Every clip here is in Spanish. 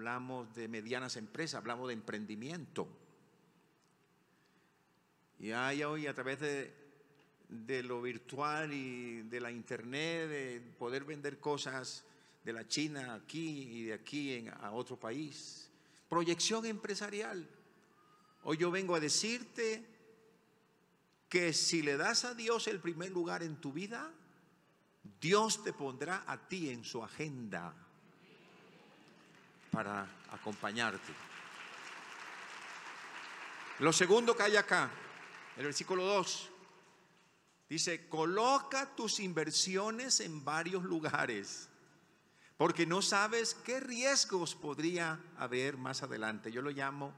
hablamos de medianas empresas, hablamos de emprendimiento. Y hay hoy a través de lo virtual y de la internet, de poder vender cosas de la China aquí y de aquí a otro país. Proyección empresarial. Hoy yo vengo a decirte que si le das a Dios el primer lugar en tu vida, Dios te pondrá a ti en su agenda para acompañarte. Lo segundo que hay acá, el versículo 2, dice: coloca tus inversiones en varios lugares, porque no sabes qué riesgos podría haber más adelante. Yo lo llamo: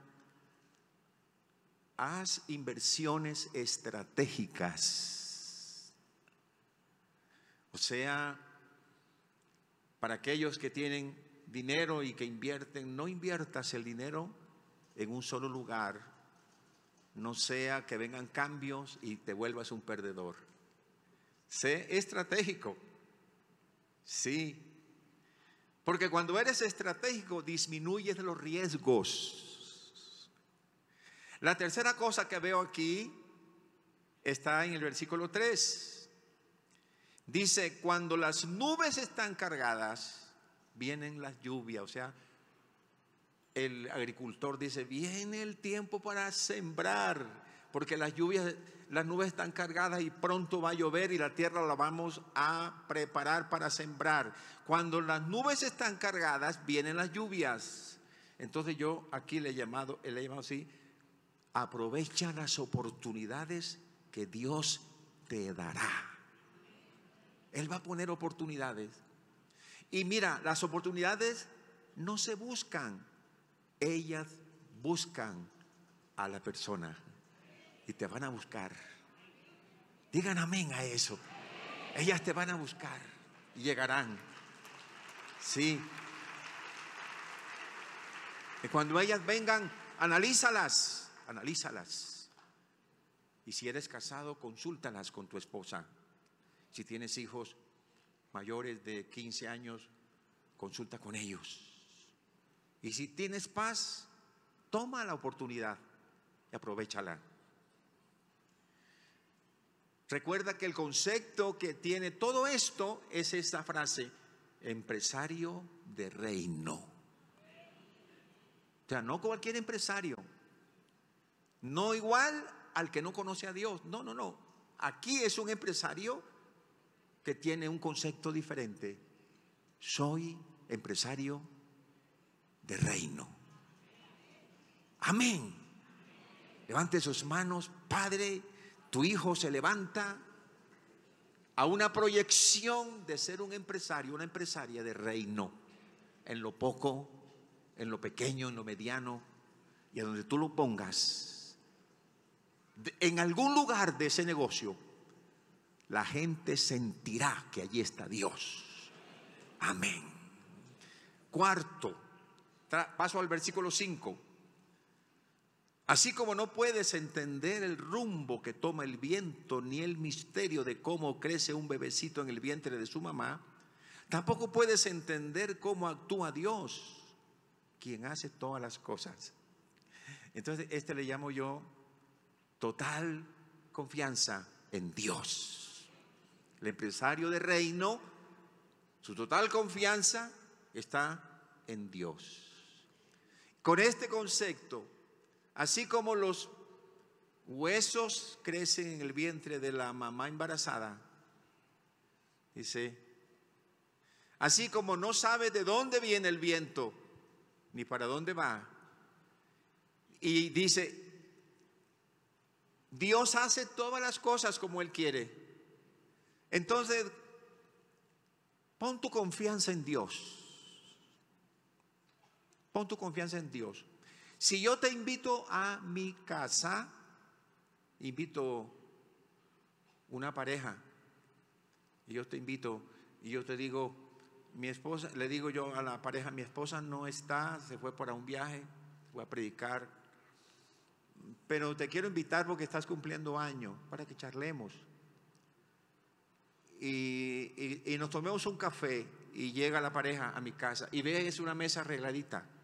haz inversiones estratégicas. O sea, para aquellos que tienen dinero y que invierten, no inviertas el dinero en un solo lugar, no sea que vengan cambios y te vuelvas un perdedor. Sé estratégico, sí, porque cuando eres estratégico disminuyes los riesgos. La tercera cosa que veo aquí está en el versículo 3. Dice: cuando las nubes están cargadas, vienen las lluvias. O sea, el agricultor dice: viene el tiempo para sembrar, porque las nubes están cargadas y pronto va a llover y la tierra la vamos a preparar para sembrar. Cuando las nubes están cargadas, vienen las lluvias. Entonces yo aquí le he llamado así: aprovecha las oportunidades que Dios te dará. Él va a poner oportunidades. Y mira, las oportunidades no se buscan, ellas buscan a la persona y te van a buscar. Digan amén a eso. Ellas te van a buscar y llegarán. Sí. Y cuando ellas vengan, analízalas. Y si eres casado, consúltalas con tu esposa. Si tienes hijos mayores de 15 años, consulta con ellos. Y si tienes paz, toma la oportunidad y aprovéchala. Recuerda que el concepto que tiene todo esto es esta frase: empresario de reino. O sea, no cualquier empresario, no igual al que no conoce a Dios. No. Aquí es un empresario que tiene un concepto diferente. Soy empresario de reino. Amén. Levante sus manos. Padre, tu hijo se levanta a una proyección de ser un empresario, una empresaria de reino, en lo poco, en lo pequeño, en lo mediano, y a donde tú lo pongas, en algún lugar de ese negocio, la gente sentirá que allí está Dios. Amén. Cuarto, paso al versículo 5. Así como no puedes entender el rumbo que toma el viento, ni el misterio de cómo crece un bebecito en el vientre de su mamá, tampoco puedes entender cómo actúa Dios, quien hace todas las cosas. Entonces, le llamo yo total confianza en Dios. El empresario de reino, su total confianza está en Dios. Con este concepto, así como los huesos crecen en el vientre de la mamá embarazada, dice, así como no sabe de dónde viene el viento ni para dónde va, y dice, Dios hace todas las cosas como Él quiere. Entonces, pon tu confianza en Dios. Pon tu confianza en Dios. Si yo te invito a mi casa, invito una pareja, y yo te invito, y yo te digo, mi esposa, le digo yo a la pareja, mi esposa no está, se fue para un viaje, fue a predicar, pero te quiero invitar porque estás cumpliendo años, para que charlemos. Y nos tomemos un café, y llega la pareja a mi casa y ve, es una mesa arregladita,